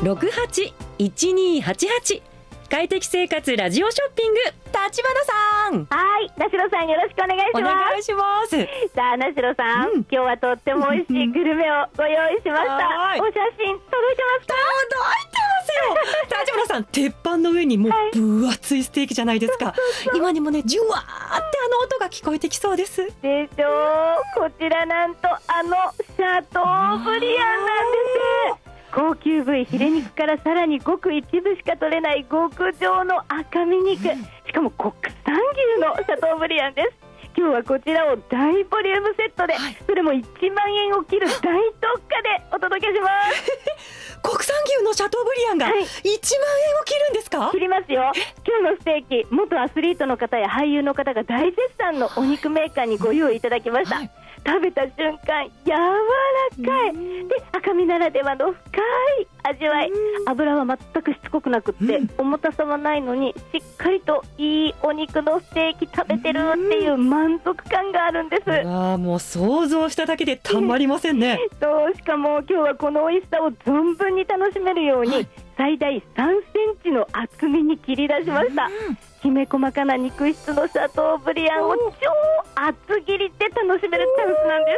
681288。快適生活ラジオショッピング、立花さん。 はい、田代さんよろしくお願いします。 お願いします。 さあ、田代さん、今日はとっても美味しいグルメをご用意しました。お写真届いてますか？ 届いてますよ。立花さん、鉄板の上にもう分厚いステーキじゃないですか。今にもね、ジュワーって音が聞こえてきそうです。 でしょう。こちらなんとシャトーブリアンなんです。高級部位ヒレ肉からさらにごく一部しか取れない極上の赤身肉、しかも国産牛のシャトーブリアンです。今日はこちらを大ボリュームセットで、それも1万円を切る大特価でお届けします国産牛のシャトーブリアンが1万円を切るんですか？ 切りますよ。今日のステーキ、元アスリートの方や俳優の方が大絶賛のお肉メーカーにご用意いただきました。食べた瞬間柔らかいで、赤身ならではの深い味わい。油は全くしつこくなくって、重たさはないのにしっかりといいお肉のステーキ食べてるっていう満足感があるんです。 もう想像しただけでたまりませんね。 しかも今日はこの美味しさを存分に楽しめるように、最大3センチの厚みに切り出しました。きめ細かな肉質のシャトーブリアンを超厚切りで楽しめるチャンスなんです。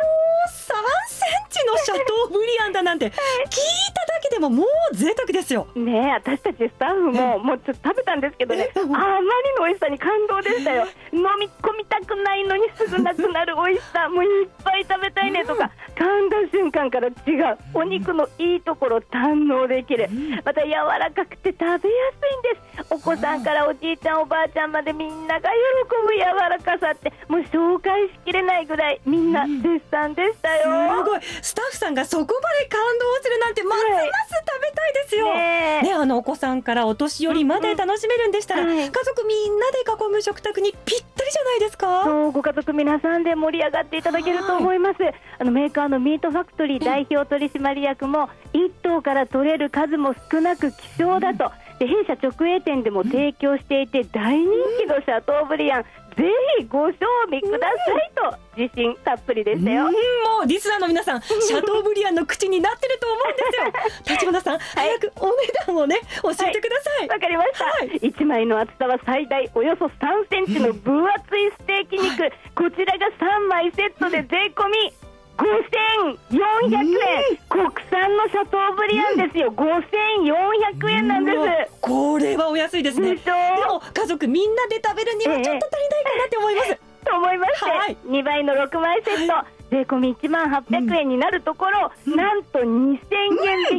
3センチのシャトーブリアンだなんて聞いただけでももう贅沢ですよね。え、私たちスタッフももうちょっと食べたんですけどね、あまりの美味しさに感動でしたよ。飲み込みたくないのにすぐなくなる美味しさ、もういっぱい食べたいねとか、噛んだ瞬間から違うお肉のいいところを堪能できる。また柔らかくて食べやすいんです。お子さんからおじいちゃんおばあちゃんまでみんなが喜ぶ柔らかさって、もう紹介しきれないぐらいみんな絶賛でしたよ。 すごい。スタッフさんがそこまで感動するなんてますます食べたいですよ、お子さんからお年寄りまで楽しめるんでしたら、家族みんなで囲む食卓にぴったりじゃないですか？ そう、ご家族皆さんで盛り上がっていただけると思います。メーカーのミートファクトリー代表取締役も、1頭から取れる数も少なく希少だと、で弊社直営店でも提供していて大人気のシャトーブリアン、ぜひご賞味くださいと自信たっぷりでしたよ。 もうリスナーの皆さん、シャトーブリアンの口になってると思うんですよ。立花さん、早くお値段をね教えてください。 わかりました、1枚の厚さは最大およそ3センチの分厚いステーキ肉、こちらが3枚セットで税込み5400円、国産のシャトーブリアンですよ。5400円なんです。 これはお安いですね。でも家族みんなで食べるにはちょっと足りないかなって思います、 と思いまして、2倍の6枚セット税込み1万800円になるところ、なんと2000円